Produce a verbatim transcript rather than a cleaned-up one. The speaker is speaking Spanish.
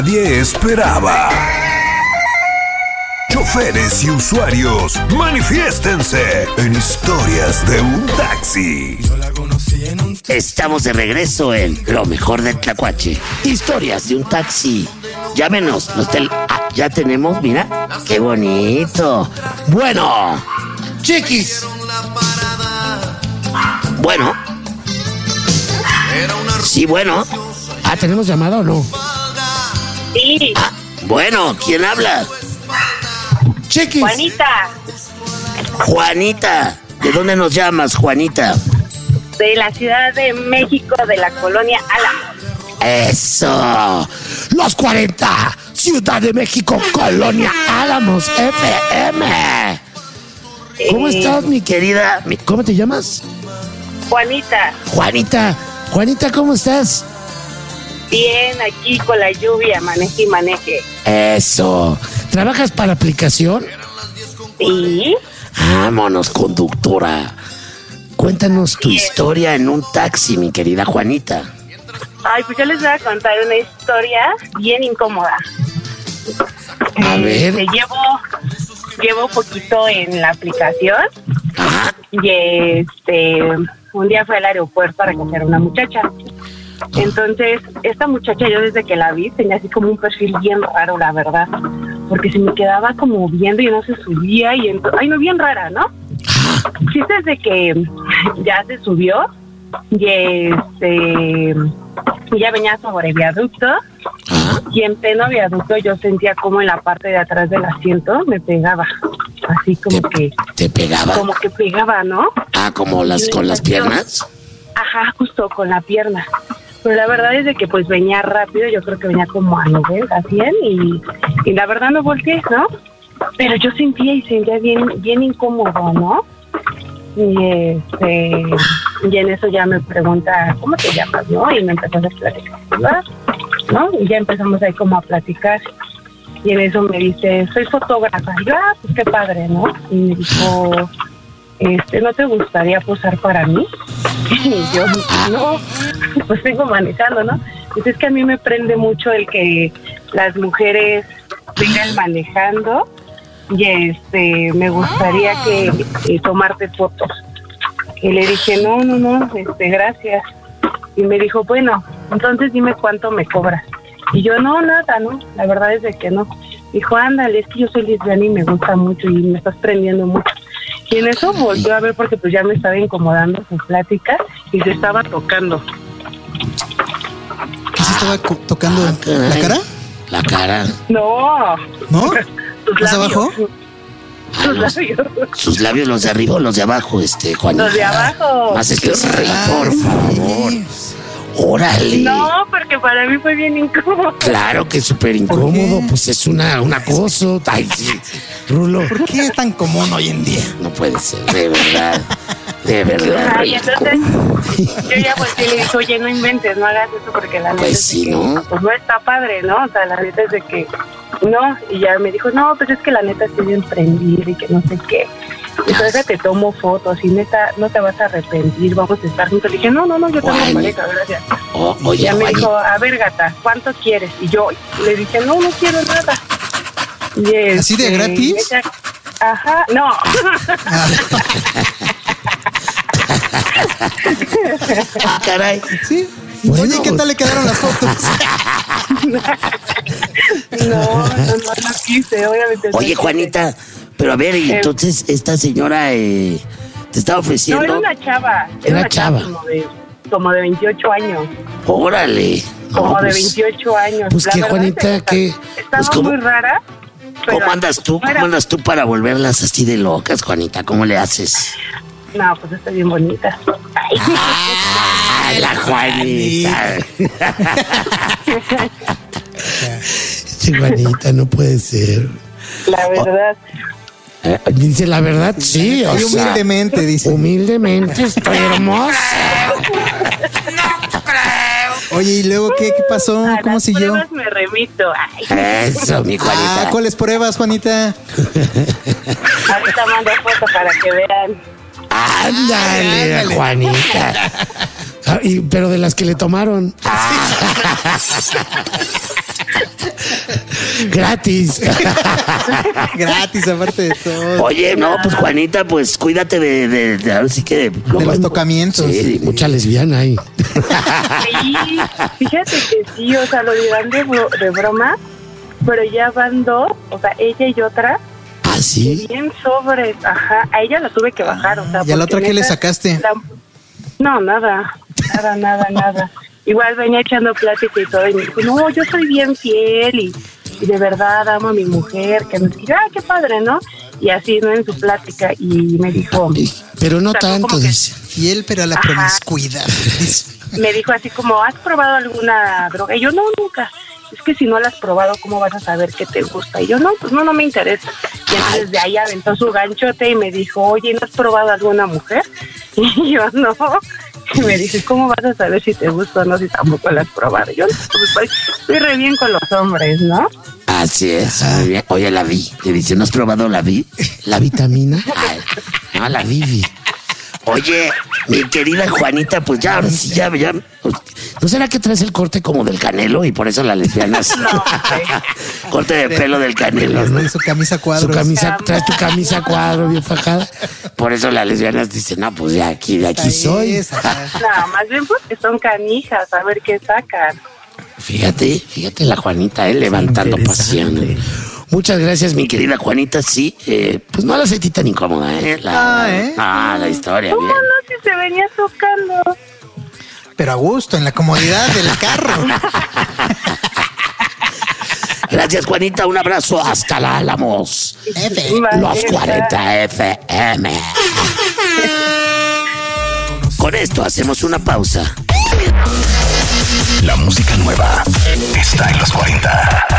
Nadie esperaba. Choferes y usuarios, manifiéstense en Historias de un Taxi. Estamos de regreso en lo mejor del Tlacuache. Historias de un Taxi. Llámenos. Los tel- ah, ya tenemos, mira. Qué bonito. Bueno. Chiquis. Bueno. Sí, bueno. Ah, ¿tenemos llamada o no? Sí. Ah, bueno, ¿quién habla? Chiquis. Juanita. Juanita. ¿De dónde nos llamas, Juanita? De la Ciudad de México, de la colonia Álamos. Eso. Los cuarenta. Ciudad de México, colonia Álamos, F M. ¿Cómo Eh, estás, mi querida? Mi- ¿Cómo te llamas? Juanita, Juanita. Juanita, ¿cómo estás? bien aquí con la lluvia, maneje y maneje. Eso. ¿Trabajas para aplicación? Sí. Vámonos, conductora. Cuéntanos tu Bien. historia en un taxi, mi querida Juanita. Ay, pues yo les voy a contar una historia bien incómoda. A ver. Este, llevo, llevo poquito en la aplicación Ajá. y este, un día fui al aeropuerto a recoger a una muchacha. Entonces, esta muchacha yo desde que la vi tenía así como un perfil bien raro, la verdad, porque se me quedaba como viendo y no se subía y ento- ay no, bien rara, ¿no? Sí, desde que ya se subió y este ya venía sobre viaducto Ajá. y en pleno viaducto yo sentía como en la parte de atrás del asiento me pegaba, así como que ¿Te pegaba? como que pegaba, ¿no? Ah, como las con las piernas. Ajá, justo con la pierna. Pero la verdad es de que pues venía rápido, yo creo que venía como a noventa, cien y, y la verdad no volteé, ¿no? Pero yo sentía y sentía bien, bien incómodo, ¿no? Y este, y en eso ya me pregunta, ¿cómo te llamas, no? Y me empezó a platicar, ¿verdad? ¿No? Y ya empezamos ahí como a platicar. Y en eso me dice, soy fotógrafa. Y yo, ah, pues qué padre, ¿no? Y me dijo, este, ¿no te gustaría posar para mí? Y yo, no, pues vengo manejando, ¿no? Pues es que a mí me prende mucho el que las mujeres vengan manejando y este, me gustaría que, que tomarte fotos. Y le dije, no, no, no, este, gracias. Y me dijo, bueno, entonces dime cuánto me cobras. Y yo, no, nada, no, la verdad es de que no. Dijo, ándale, es que yo soy lesbiana y me gusta mucho y me estás prendiendo mucho. Y en eso volvió a ver porque pues ya me estaba incomodando su plática y se estaba tocando. ¿Qué se estaba co- tocando? Ah, caray. ¿La cara? La cara. No. ¿No? Tus ¿Más labios. abajo? Ah, Tus los, labios. sus labios, los de arriba o los de abajo, este, Juanita. Los de abajo. Más específico, Ay, por favor. sí. Órale. No, porque para mí fue bien incómodo. Claro que es súper ¿Por incómodo, qué? pues es una, un acoso. Ay, sí. Rulo, ¿Por qué es tan común hoy en día? no puede ser, de verdad. De verdad. Ay, entonces yo ya volteé y le dije, oye, no inventes, no hagas eso porque la neta Pues es de sí, que, ¿no? pues no está padre, ¿no? O sea, la neta es de que no, y ya me dijo, no, pues es que la neta estoy bien prendida y que no sé qué. Entonces te tomo fotos y neta, no te vas a arrepentir, vamos a estar juntos. Le dije, no, no, no, yo tengo Juan. pareja, gracias. O- Y oye, ya me Juan, dijo, a ver, gata, ¿cuánto quieres? Y yo le dije, no, no quiero nada. Y ¿Así de este, gratis? ella- ajá, no. Ah, ah, caray. ¿sí? Bueno, Oye, ¿qué tal le quedaron las fotos? No, no, no, no quise, obviamente. no Oye, quise. Juanita, pero a ver, y Eh. entonces esta señora eh, te estaba No, ofreciendo. era una chava. Era, Era una chava. chava. Como de, como de veintiocho años. Órale. No, Como de pues, veintiocho años. pues La qué, verdad Juanita, es que qué. Estaba Pues, ¿cómo- muy rara. pero ¿Cómo andas tú? no ¿Cómo era- andas tú para volverlas así de locas, Juanita? ¿Cómo le haces? No, pues está bien bonita. Ay. ¡Ay, la Juanita! Sí, Juanita, no puede ser. La verdad. Eh, dice la verdad, sí. O Muy sea, humildemente, dice. humildemente estoy hermosa. Oye, ¿y luego qué, qué pasó? A ¿Cómo las siguió? pruebas me remito. Ay. Eso, mi Ah, Juanita. ¿cuáles pruebas, Juanita? Ahorita mando foto para que vean. Ándale, Ándale. Juanita. Ah, y- pero de las que le tomaron. Gratis. Gratis, aparte de todo. Oye, no, pues Juanita, pues cuídate de, de, de ahora sí que... De los tocamientos. Sí, mucha lesbiana ahí. Sí, fíjate que sí, o sea, lo dirán de, bro- de broma, pero ya van dos, o sea, ella y otra, ¿Ah, sí? bien sobres, ajá, a ella la tuve que bajar, o sea. ¿Y a la porque otra qué le neta, sacaste? la- no, nada, nada, nada, nada. Igual venía echando plática y todo, y me dijo, no, yo soy bien fiel y, y de verdad amo a mi mujer, que me diga, ah, qué padre, ¿no? Y así, ¿no? En su plática, y me dijo... Pero no O sea, tanto, como que- dice. Fiel, pero a la Ajá. promiscuidad. Me dijo así como, ¿has probado alguna droga? Y yo, no, nunca. Es que si no la has probado, ¿cómo vas a saber qué te gusta? Y yo, no, pues no, no me interesa. Y entonces de ahí aventó su ganchote y me dijo, oye, ¿no has probado alguna mujer? Y yo, no. Y me dice, ¿cómo vas a saber si te gusta o no si tampoco la has probado? Y yo, no, pues estoy, estoy re bien con los hombres, ¿no? Así es, muy bien. Oye, la vi. Le dice, ¿no has probado la vi? ¿La vitamina? Ay, no, la Vivi. Oye, mi querida Juanita, pues ya, ahora sí, ya, ya. ¿No será que traes el corte como del Canelo y por eso las lesbianas? No, Corte de pelo del Canelo, ¿no? De su camisa Su cuadros. camisa, traes tu camisa a cuadro bien fajada. Por eso las lesbianas dicen, no, pues de aquí, de aquí Ahí soy. es, ajá. No, más bien porque son canijas, a ver qué sacan. Fíjate, fíjate la Juanita, eh, levantando pasión. Muchas gracias, mi querida Juanita. Sí, eh, pues no la sentí tan incómoda, ¿eh? La, Ah, ¿eh? ah, la historia, ¿Cómo bien. no? Si se venía tocando. Pero a gusto, en la comodidad del carro. Gracias, Juanita. Un abrazo hasta la Álamos. F. Los cuarenta F M. Con esto hacemos una pausa. La música nueva está en los cuarenta.